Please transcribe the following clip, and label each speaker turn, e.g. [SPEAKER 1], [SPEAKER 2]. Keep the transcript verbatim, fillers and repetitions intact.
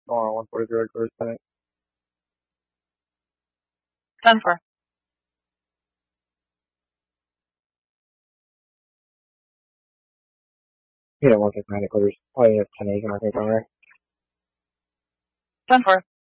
[SPEAKER 1] Oh, one forty zero towards Senate.
[SPEAKER 2] ten four.
[SPEAKER 1] Yeah, one six nine quarters. Oh, yeah, ten eight, I think, on there.
[SPEAKER 2] ten four.